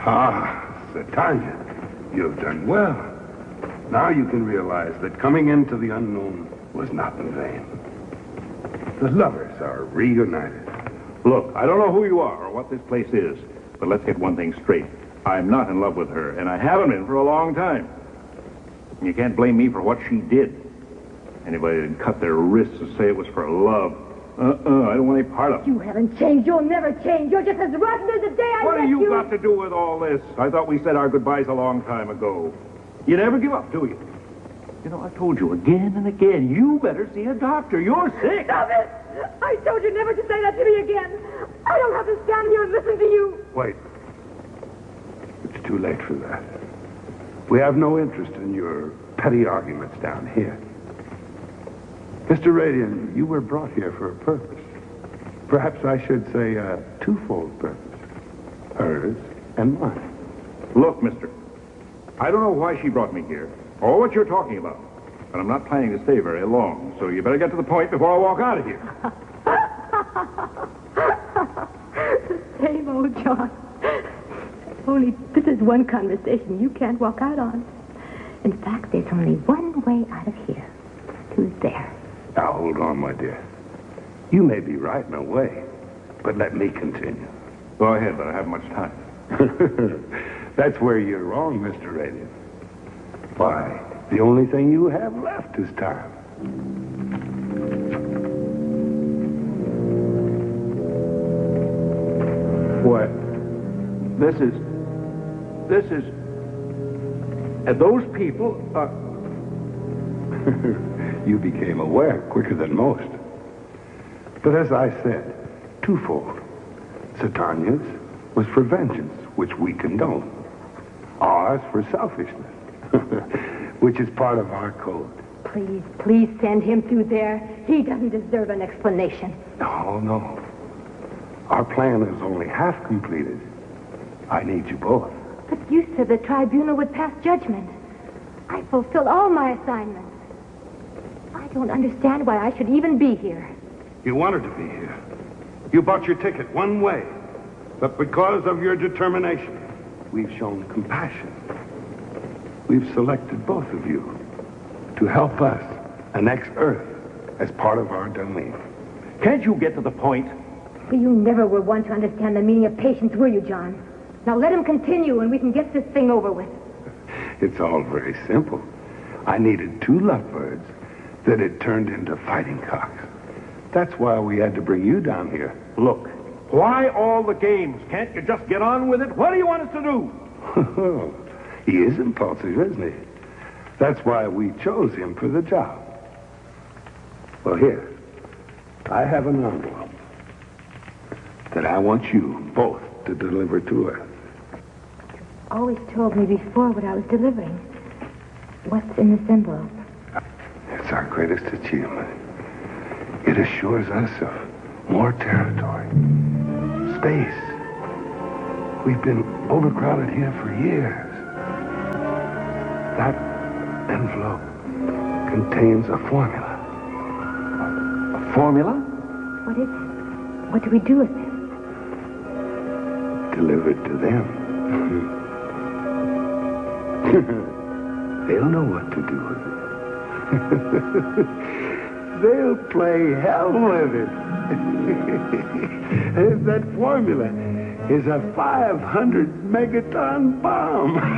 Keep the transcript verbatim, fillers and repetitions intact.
Ah, Satanya, you've done well. Now you can realize that coming into the unknown was not in vain. The lovers are reunited. Look, I don't know who you are or what this place is, but let's get one thing straight. I'm not in love with her, and I haven't been for a long time. You can't blame me for what she did. Anybody that cut their wrists to say it was for love, uh-uh, I don't want any part of it. You haven't changed. You'll never change. You're just as rotten as the day I What met have you you. got to do with all this? I thought we said our goodbyes a long time ago. You never give up, do you? You know, I told you again and again, you better see a doctor. You're sick. Stop it! I told you never to say that to me again. I don't have to stand here and listen to you. Wait. It's too late for that. We have no interest in your petty arguments down here. Mister Radian, you were brought here for a purpose. Perhaps I should say a twofold purpose. Hers and mine. Look, mister, I don't know why she brought me here, or what you're talking about, but I'm not planning to stay very long, so you better get to the point before I walk out of here. Same old John. Only this is one conversation you can't walk out on. In fact, there's only one way out of here. Who's there? Now, hold on, my dear. You may be right in a way, but let me continue. Go ahead, but I haven't much time. That's where you're wrong, Mister Radian. Why, the only thing you have left is time. What? This is... This is... And those people are... You became aware quicker than most. But as I said, twofold. Satanya's was for vengeance, which we condone. Ours for selfishness, which is part of our code. Please, please send him through there. He doesn't deserve an explanation. No, no. Our plan is only half completed. I need you both. But you said the tribunal would pass judgment. I fulfilled all my assignments. I don't understand why I should even be here. You wanted to be here. You bought your ticket one way. But because of your determination, we've shown compassion. We've selected both of you to help us annex Earth as part of our domain. Can't you get to the point? But you never were one to understand the meaning of patience, were you, John? Now let him continue and we can get this thing over with. It's all very simple. I needed two lovebirds that had turned into fighting cocks. That's why we had to bring you down here. Look, why all the games? Can't you just get on with it? What do you want us to do? He is impulsive, isn't he? That's why we chose him for the job. Well, here, I have an envelope that I want you both to deliver to her. Always told me before what I was delivering. What's in this envelope? It's our greatest achievement. It assures us of more territory, space. We've been overcrowded here for years. That envelope contains a formula. A formula? What is it? What do we do with it? Deliver it to them. They'll know what to do with it. They'll play hell with it. That formula is a five hundred megaton bomb.